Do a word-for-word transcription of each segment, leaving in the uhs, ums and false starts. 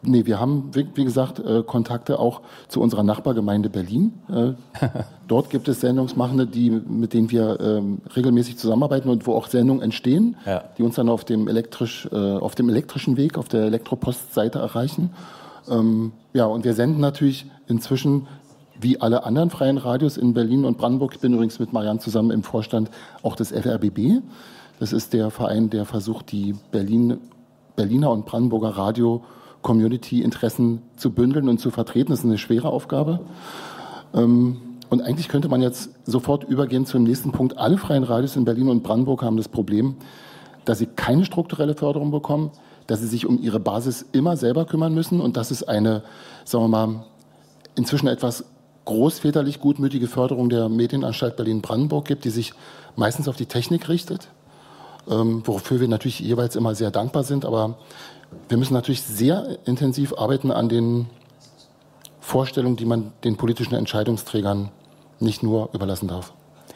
Nee, wir haben, wie, wie gesagt, äh, Kontakte auch zu unserer Nachbargemeinde Berlin. Äh, dort gibt es Sendungsmachende, die, mit denen wir ähm, regelmäßig zusammenarbeiten und wo auch Sendungen entstehen, ja. die uns dann auf dem, elektrisch, äh, auf dem elektrischen Weg, auf der Elektropostseite erreichen. Ähm, ja, und wir senden natürlich inzwischen, wie alle anderen freien Radios in Berlin und Brandenburg, ich bin übrigens mit Marianne zusammen im Vorstand auch des F R B B. Das ist der Verein, der versucht, die Berlin, Berliner und Brandenburger Radio Community-Interessen zu bündeln und zu vertreten. Das ist eine schwere Aufgabe. Und eigentlich könnte man jetzt sofort übergehen zum nächsten Punkt. Alle freien Radios in Berlin und Brandenburg haben das Problem, dass sie keine strukturelle Förderung bekommen, dass sie sich um ihre Basis immer selber kümmern müssen und dass es eine, sagen wir mal, inzwischen etwas großväterlich gutmütige Förderung der Medienanstalt Berlin-Brandenburg gibt, die sich meistens auf die Technik richtet, wofür wir natürlich jeweils immer sehr dankbar sind, aber wir müssen natürlich sehr intensiv arbeiten an den Vorstellungen, die man den politischen Entscheidungsträgern nicht nur überlassen darf.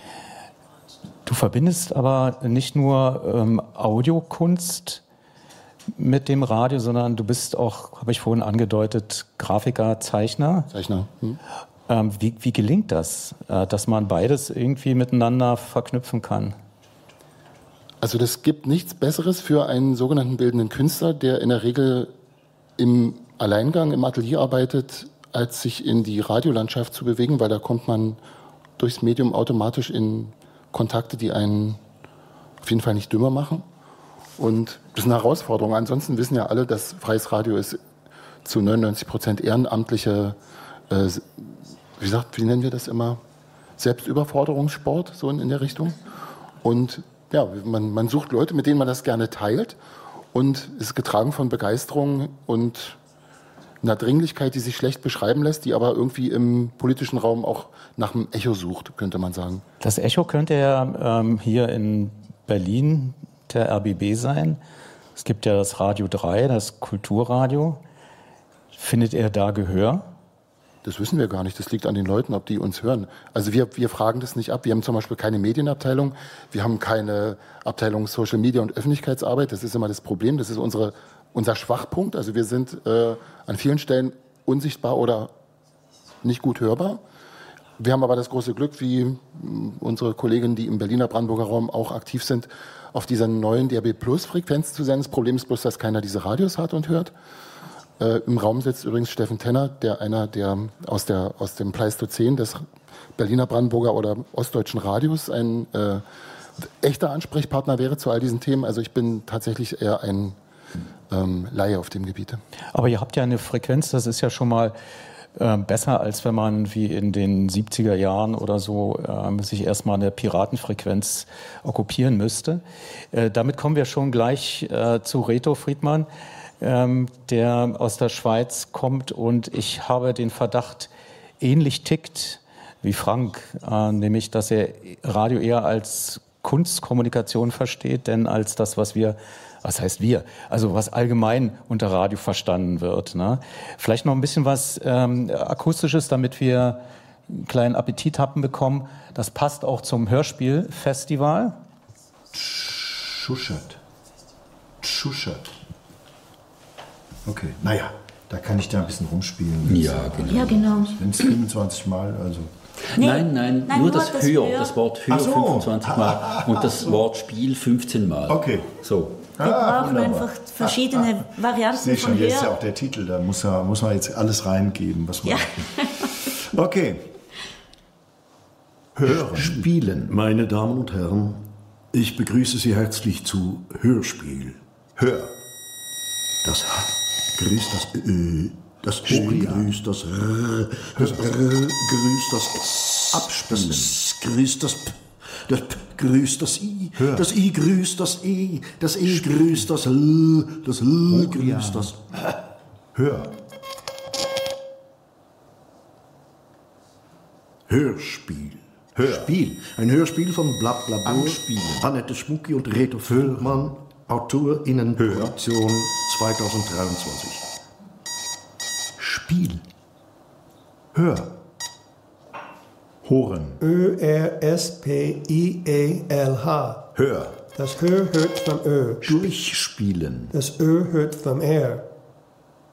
Du verbindest aber nicht nur ähm, Audiokunst mit dem Radio, sondern du bist auch, habe ich vorhin angedeutet, Grafiker, Zeichner. Zeichner. Hm. Ähm, wie, wie gelingt das, äh, dass man beides irgendwie miteinander verknüpfen kann? Also das gibt nichts Besseres für einen sogenannten bildenden Künstler, der in der Regel im Alleingang im Atelier arbeitet, als sich in die Radiolandschaft zu bewegen, weil da kommt man durchs Medium automatisch in Kontakte, die einen auf jeden Fall nicht dümmer machen. Und das ist eine Herausforderung. Ansonsten wissen ja alle, dass freies Radio ist zu neunundneunzig Prozent ehrenamtliche, äh, wie gesagt, wie nennen wir das immer, Selbstüberforderungssport, so in, in der Richtung. Und ja, man, man sucht Leute, mit denen man das gerne teilt und ist getragen von Begeisterung und einer Dringlichkeit, die sich schlecht beschreiben lässt, die aber irgendwie im politischen Raum auch nach einem Echo sucht, könnte man sagen. Das Echo könnte ja ähm, hier in Berlin der R B B sein. Es gibt ja das Radio drei, das Kulturradio. Findet er da Gehör? Das wissen wir gar nicht. Das liegt an den Leuten, ob die uns hören. Also wir, wir fragen das nicht ab. Wir haben zum Beispiel keine Medienabteilung. Wir haben keine Abteilung Social Media und Öffentlichkeitsarbeit. Das ist immer das Problem. Das ist unsere, unser Schwachpunkt. Also wir sind äh, an vielen Stellen unsichtbar oder nicht gut hörbar. Wir haben aber das große Glück, wie unsere Kolleginnen, die im Berliner Brandenburger Raum auch aktiv sind, auf dieser neuen D A B Plus Frequenz zu senden. Das Problem ist bloß, dass keiner diese Radios hat und hört. Äh, Im Raum sitzt übrigens Steffen Tenner, der einer der aus, der aus dem Pleistozän des Berliner Brandenburger oder ostdeutschen Radios ein äh, echter Ansprechpartner wäre zu all diesen Themen. Also ich bin tatsächlich eher ein ähm, Laie auf dem Gebiet. Aber ihr habt ja eine Frequenz, das ist ja schon mal äh, besser, als wenn man wie in den siebziger Jahren oder so äh, sich erstmal eine Piratenfrequenz okkupieren müsste. Äh, damit kommen wir schon gleich äh, zu Reto Friedmann, ähm, der aus der Schweiz kommt und ich habe den Verdacht, ähnlich tickt wie Frank, äh, nämlich dass er Radio eher als Kunstkommunikation versteht, denn als das, was wir, was heißt wir, also was allgemein unter Radio verstanden wird. Ne? Vielleicht noch ein bisschen was ähm, Akustisches, damit wir einen kleinen Appetit haben bekommen. Das passt auch zum Hörspielfestival. Schuschert. Schuschert. Okay, naja, da kann ich da ein bisschen rumspielen. Ja, genau. Ja, genau. Wenn es fünfundzwanzig Mal, also... Nee, nein, nein, nein, nur, nur das, das Hör, Hör, das Wort Hör so. fünfundzwanzig Mal und das Wort Spiel fünfzehn Mal. Okay. So. Wir ah, brauchen wunderbar. einfach verschiedene ah, ah. Varianten Sehe von schon, Hör. jetzt ist ja auch der Titel, da muss, er, muss man jetzt alles reingeben, was man... Ja. Okay. Hören. Spielen. Meine Damen und Herren, ich begrüße Sie herzlich zu Hörspiel. Hör. Das H grüßt das Ö, das O grüßt das R, das R grüßt das S, Abspielen. Das S grüßt das P, das P grüßt das I, Hör. das I grüßt das E, das E grüßt das L, das L grüßt das Hör. Hörspiel. Hörspiel. Ein Hörspiel von Blablabla, Anspielen. Annette Schmucki und Reto Friedmann, AutorInnenproduktion zweitausenddreiundzwanzig. Spiel. Hör. Hören. Ö R S P I E L H. Hör. Das Hör hört vom Ö. Durchspielen. Das Ö hört vom R.